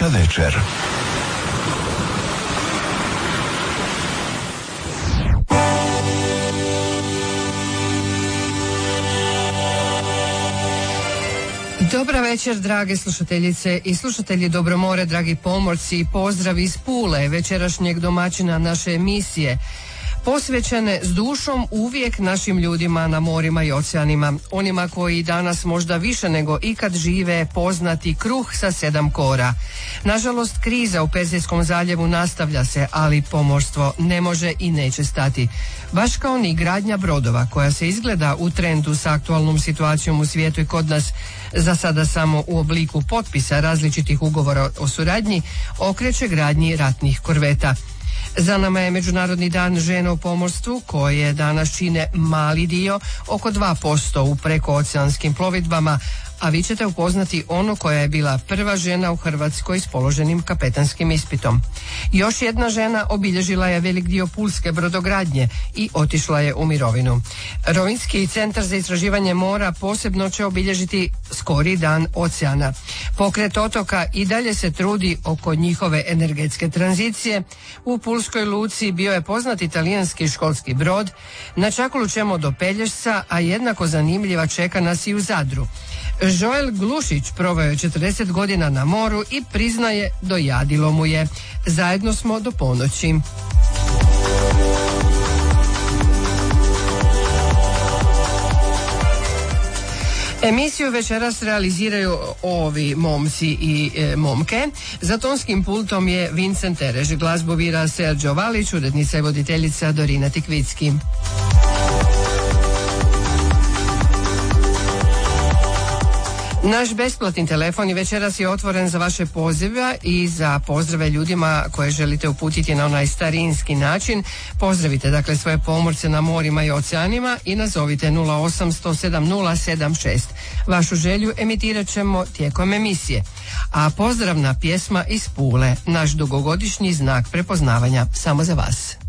Pomorska večer. Dobra večer, drage slušateljice i slušatelji Dobro more, dragi pomorci, pozdrav iz Pule, večerašnjeg domaćina naše emisije, posvećene s dušom uvijek našim ljudima na morima i oceanima, onima koji danas možda više nego ikad žive poznati kruh sa 7 kora. Nažalost, kriza u Perzijskom zaljevu nastavlja se, ali pomorstvo ne može i neće stati. Baš kao ni gradnja brodova, koja se izgleda u trendu sa aktualnom situacijom u svijetu i kod nas, za sada samo u obliku potpisa različitih ugovora o suradnji, okreće gradnji ratnih korveta. Za nama je Međunarodni dan žena u pomorstvu, koje danas čine mali dio, oko 2% u prekooceanskim plovidbama, a vi ćete upoznati onu koja je bila prva žena u Hrvatskoj s položenim kapetanskim ispitom. Još jedna žena obilježila je velik dio pulske brodogradnje i otišla je u mirovinu. Rovinjski centar za istraživanje mora posebno će obilježiti skori dan oceana. Pokret otoka i dalje se trudi oko njihove energetske tranzicije. U pulskoj luci bio je poznati talijanski školski brod. Na čakulu ćemo do Pelješca, a jednako zanimljiva čeka nas i u Zadru. Joel Glušić proveo je 40 godina na moru i priznaje, dojadilo mu je. Zajedno smo do ponoći. Emisiju večeras realiziraju ovi momci i momke. Za tonskim pultom je Vincent Terež, glazbu bira Serđo Valić, urednica i voditeljica Dorina Tikvicki. Naš besplatni telefon i večeras je otvoren za vaše pozive i za pozdrave ljudima koje želite uputiti na onaj starinski način. Pozdravite dakle svoje pomorce na morima i oceanima i nazovite 08007076. Vašu želju emitirat ćemo tijekom emisije. A pozdravna pjesma iz Pule, naš dugogodišnji znak prepoznavanja samo za vas.